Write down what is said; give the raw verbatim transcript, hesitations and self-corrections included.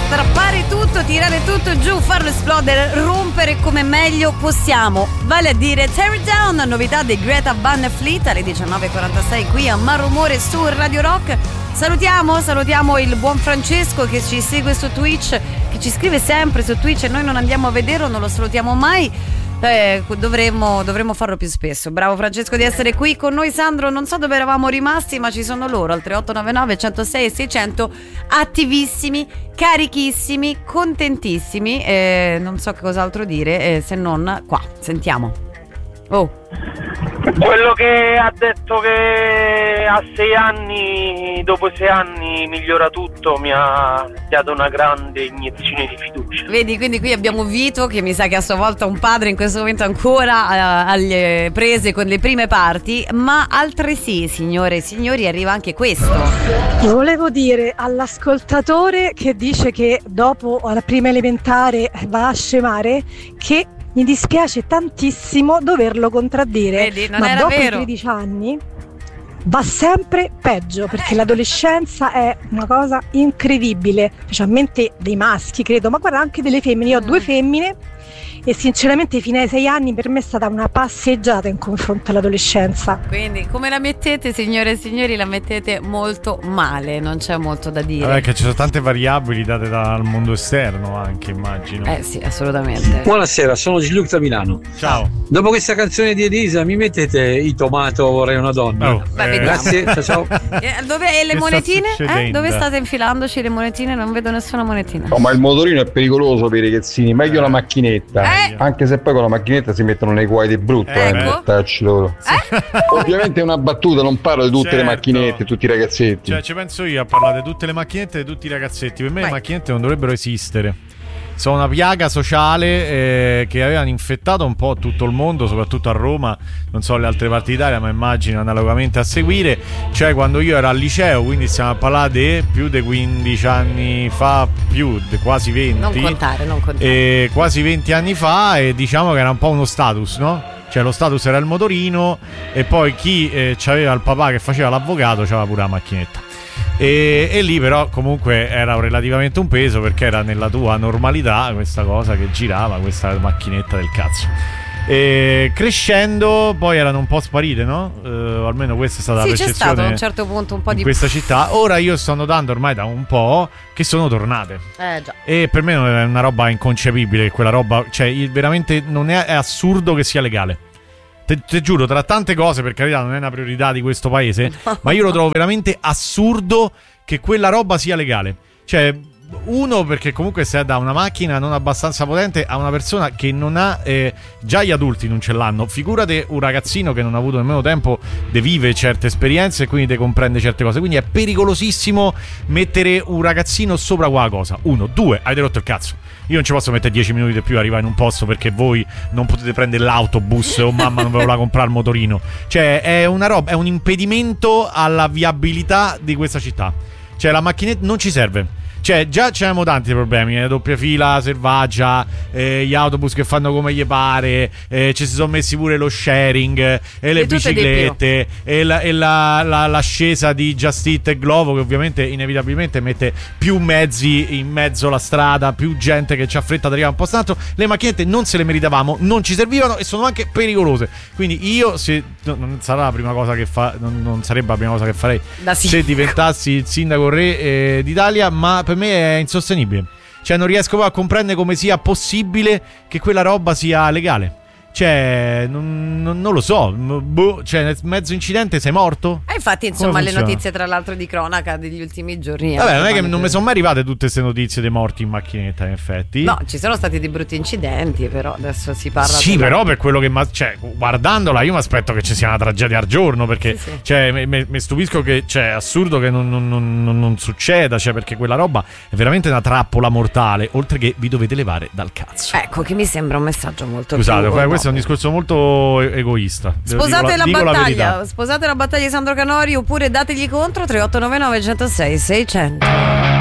strappare tutto, tirare tutto giù, farlo esplodere, rompere come meglio possiamo, vale a dire Tear It Down, novità di Greta Van Fleet alle diciannove e quarantasei qui a Marumore su Radio Rock. Salutiamo, salutiamo il buon Francesco che ci segue su Twitch, che ci scrive sempre su Twitch e noi non andiamo a vederlo, non lo salutiamo mai. Eh, dovremmo, dovremmo farlo più spesso. Bravo Francesco di essere qui con noi. Sandro, non so dove eravamo rimasti, ma ci sono loro al tre otto nove nove centosei e seicento, attivissimi, carichissimi, contentissimi, eh, non so che cos'altro dire, eh, se non qua, sentiamo. Oh, quello che ha detto che a sei anni, dopo sei anni migliora tutto, mi ha dato una grande iniezione di fiducia. Vedi, quindi qui abbiamo Vito che mi sa che a sua volta un padre in questo momento ancora uh, alle prese con le prime parti, ma altresì, signore e signori, arriva anche questo. Volevo dire all'ascoltatore che dice che dopo la prima elementare va a scemare che mi dispiace tantissimo doverlo contraddire. Vedi, non ma era dopo vero. i tredici anni va sempre peggio, perché l'adolescenza è una cosa incredibile, specialmente dei maschi credo, ma guarda anche delle femmine. Io ho Mm. due femmine e sinceramente fino ai sei anni per me è stata una passeggiata in confronto all'adolescenza. Quindi come la mettete, signore e signori? La mettete molto male, non c'è molto da dire. Vabbè, che ci sono tante variabili date dal mondo esterno anche, immagino. Eh sì, assolutamente. Buonasera, sono Gianluca da Milano. Ciao. Dopo questa canzone di Elisa mi mettete i tomato vorrei una donna. Oh, Beh, eh, vediamo. Grazie, ciao ciao. Eh, dove e le Che sta monetine? Eh? succedendo? Dove state infilandoci le monetine? Non vedo nessuna monetina. No, ma il motorino è pericoloso per i ragazzini, meglio la macchinetta. Eh. Anche se poi con la macchinetta si mettono nei guai di brutto, eh, Ecco. metterci loro. Ovviamente è una battuta, non parlo di tutte Certo. le macchinette, tutti i ragazzetti. Cioè, ci penso io a parlare di tutte le macchinette e di tutti i ragazzetti. Per me Vai. le macchinette non dovrebbero esistere. Sono una piaga sociale eh, che avevano infettato un po' tutto il mondo, soprattutto a Roma, non so le altre parti d'Italia, ma immagino analogamente a seguire. Cioè, quando io ero al liceo, quindi stiamo a parlare di più di quindici anni fa, più di quasi venti. Non contare, non contare. E quasi venti anni fa, e diciamo che era un po' uno status, no? Cioè lo status era il motorino e poi chi eh, c'aveva il papà che faceva l'avvocato c'aveva pure la macchinetta. E, e lì però comunque era relativamente un peso, perché era nella tua normalità questa cosa che girava, questa macchinetta del cazzo. E crescendo poi erano un po' sparite, no? Uh, almeno questa è stata Sì, la c'è percezione stato a un certo punto un po' in di questa città. Ora io sto notando ormai da un po' che sono tornate. Eh già. E per me è una roba inconcepibile che quella roba, cioè il- veramente non è, è assurdo che sia legale. Te, te giuro, tra tante cose, per carità non è una priorità di questo paese, ma io lo trovo veramente assurdo che quella roba sia legale. Cioè, uno, perché comunque se è da una macchina non abbastanza potente a una persona che non ha, eh, già gli adulti non ce l'hanno, figurate un ragazzino che non ha avuto nemmeno tempo di vivere certe esperienze e quindi de comprende certe cose. Quindi è pericolosissimo mettere un ragazzino sopra quella cosa. Uno, due, avete rotto il cazzo. Io non ci posso mettere dieci minuti di più a arrivare in un posto perché voi non potete prendere l'autobus o mamma non ve lo voleva comprare il motorino. Cioè è una roba, è un impedimento alla viabilità di questa città. Cioè la macchinetta non ci serve. Cioè già c'erano tanti problemi, la doppia fila selvaggia, eh, gli autobus che fanno come gli pare, eh, ci si sono messi pure lo sharing, eh, e le Di tutto e di biciclette e, la, e la, la, l'ascesa di Just Eat e Glovo, che ovviamente inevitabilmente mette più mezzi in mezzo alla strada, più gente che ci ha fretta ad arrivare un posto tanto. Le macchinette non se le meritavamo, non ci servivano e sono anche pericolose. Quindi io, se no, non sarà la prima cosa che fa, non, non sarebbe la prima cosa che farei Da sì. se diventassi il sindaco re eh, d'Italia, ma per me è insostenibile. Cioè non riesco poi a comprendere come sia possibile che quella roba sia legale. Cioè non, non, non lo so, boh, cioè nel mezzo incidente sei morto? E infatti insomma Come le funziona? notizie tra l'altro di cronaca degli ultimi giorni. Vabbè, non è che fanno non mi che- sono mai arrivate tutte queste notizie dei morti in macchinetta, in effetti. No, ci sono stati dei brutti incidenti, però adesso si parla Sì, della- però per quello che ma- cioè, guardandola io mi aspetto che ci sia una tragedia al giorno, perché Sì, sì. cioè mi stupisco che cioè, è assurdo che non, non- non- non- non succeda, cioè, perché quella roba è veramente una trappola mortale, oltre che vi dovete levare dal cazzo. Ecco, che mi sembra un messaggio molto Scusate, più... poi no. questo è un discorso molto e- egoista. Sposate Dico la, dico battaglia, verità. sposate la battaglia di Sandro Canori oppure dategli contro tre otto nove nove uno zero sei sei zero zero.